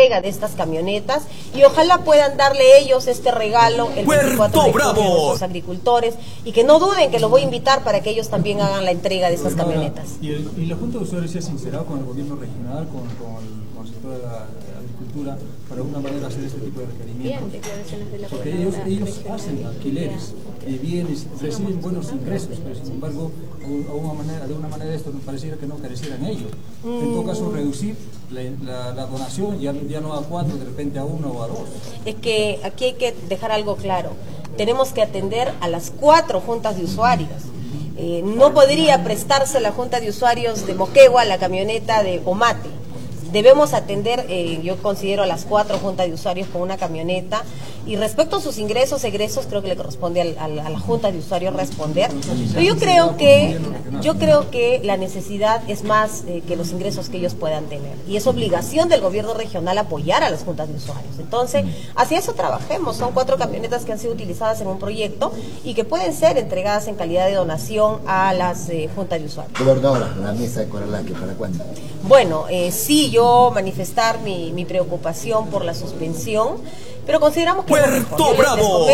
entrega de estas camionetas y ojalá puedan darle ellos este regalo el 24 de junio a nuestros agricultores y que no duden que los voy a invitar para que ellos también hagan la entrega de estas camionetas. ¿Y la Junta de Usuarios se ha sincerado con el gobierno regional, con el sector de la agricultura, para alguna manera hacer este tipo de requerimientos? Porque ellos hacen alquileres de bienes, reciben buenos ingresos, pero sin embargo, de una manera esto me pareciera que no carecieran ellos. En todo caso, reducir la donación ya no a 4, de repente a 1 o a 2. Es que aquí hay que dejar algo claro. Tenemos que atender a las 4 juntas de usuarios. No podría prestarse la junta de usuarios de Moquegua a la camioneta de Omate. Debemos atender, yo considero, a las 4 juntas de usuarios con una camioneta. Y respecto a sus ingresos, egresos, creo que le corresponde a la junta de usuarios responder. Pero yo creo que la necesidad es más que los ingresos que ellos puedan tener. Y es obligación del gobierno regional apoyar a las juntas de usuarios. Entonces, hacia eso trabajemos. Son 4 camionetas que han sido utilizadas en un proyecto y que pueden ser entregadas en calidad de donación a las juntas de usuarios. Gobernadora, la mesa de Corralaque, ¿para cuándo? Bueno, sí, yo manifestar mi preocupación por la suspensión, pero consideramos que Puerto Bravo,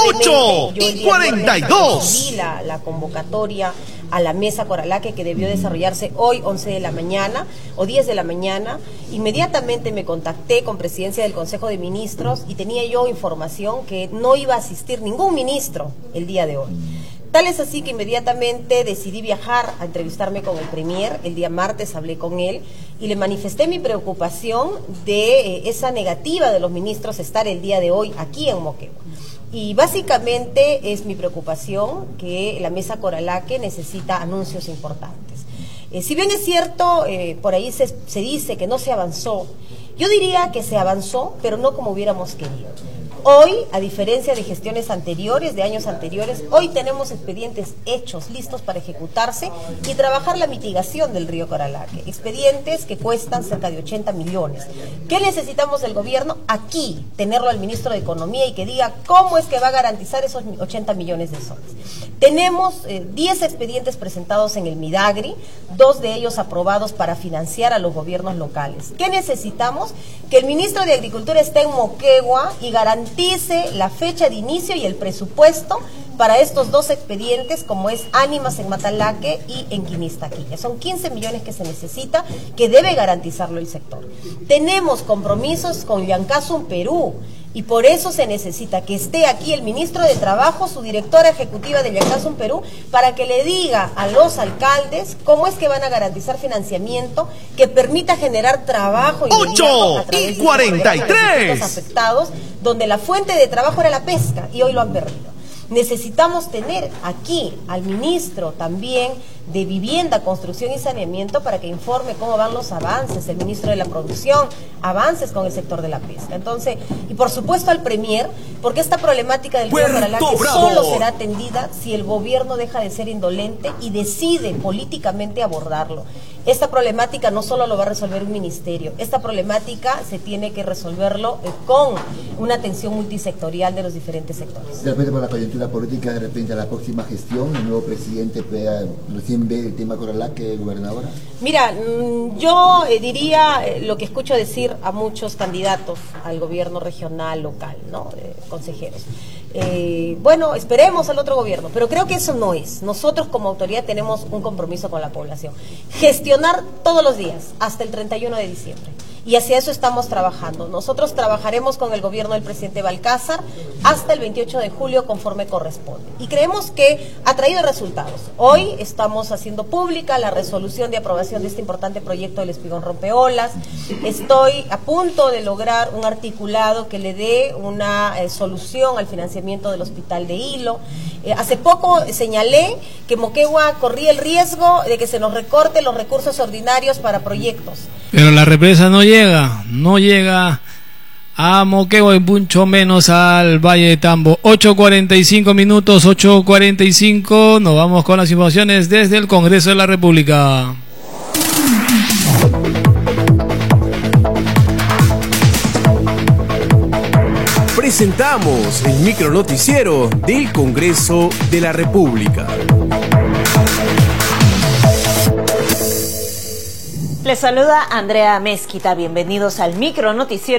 8:42. Recibí la convocatoria a la mesa Corralaque que debió desarrollarse hoy 11 de la mañana o 10 de la mañana. Inmediatamente me contacté con presidencia del Consejo de Ministros y tenía yo información que no iba a asistir ningún ministro el día de hoy. Tal es así que inmediatamente decidí viajar a entrevistarme con el Premier. El día martes hablé con él y le manifesté mi preocupación de esa negativa de los ministros estar el día de hoy aquí en Moquegua. Y básicamente es mi preocupación que la mesa Corralaque necesita anuncios importantes. Si bien es cierto, por ahí se dice que no se avanzó, yo diría que se avanzó, pero no como hubiéramos querido. Hoy, a diferencia de gestiones anteriores, de años anteriores, hoy tenemos expedientes hechos, listos para ejecutarse y trabajar la mitigación del río Corralaque. Expedientes que cuestan cerca de 80 millones. ¿Qué necesitamos del gobierno? Aquí, tenerlo al ministro de Economía y que diga cómo es que va a garantizar esos 80 millones de soles. Tenemos 10 expedientes presentados en el Midagri, 2 de ellos aprobados para financiar a los gobiernos locales. ¿Qué necesitamos? Que el ministro de Agricultura esté en Moquegua y garantice la fecha de inicio y el presupuesto para estos 2 expedientes, como es Ánimas en Matalaque y en Quinistaquilla. Son 15 millones que se necesita, que debe garantizarlo el sector. Tenemos compromisos con Llancasum Perú, y por eso se necesita que esté aquí el ministro de Trabajo, su directora ejecutiva de Llancasum Perú, para que le diga a los alcaldes cómo es que van a garantizar financiamiento que permita generar trabajo inmediato a través de 8:43 los afectados, donde la fuente de trabajo era la pesca y hoy lo han perdido. Necesitamos tener aquí al ministro también de Vivienda, Construcción y Saneamiento para que informe cómo van los avances, el ministro de la Producción, avances con el sector de la pesca. Entonces, y por supuesto al Premier, porque esta problemática del río Corralaque solo será atendida si el gobierno deja de ser indolente y decide políticamente abordarlo. Esta problemática no solo lo va a resolver un ministerio, esta problemática se tiene que resolverlo con una atención multisectorial de los diferentes sectores. De repente por la coyuntura política, de repente a la próxima gestión, el nuevo presidente recién ve el tema Corralaque, gobernadora. Mira, yo diría lo que escucho decir a muchos candidatos al gobierno regional, local, ¿no? Consejeros. Bueno, esperemos al otro gobierno, pero creo que eso no es. Nosotros como autoridad tenemos un compromiso con la población. Gestionar todos los días, hasta el 31 de diciembre. Y hacia eso estamos trabajando. Nosotros trabajaremos con el gobierno del presidente Balcázar hasta el 28 de julio conforme corresponde. Y creemos que ha traído resultados. Hoy estamos haciendo pública la resolución de aprobación de este importante proyecto del Espigón Rompeolas. Estoy a punto de lograr un articulado que le dé una solución al financiamiento del hospital de Hilo. Hace poco señalé que Moquegua corría el riesgo de que se nos recorten los recursos ordinarios para proyectos. Pero la represa no llega a Moquegua y mucho menos al Valle de Tambo. 8:45 minutos, 8:45. Nos vamos con las informaciones desde el Congreso de la República. Presentamos el micronoticiero del Congreso de la República. Les saluda Andrea Mezquita. Bienvenidos al micronoticiero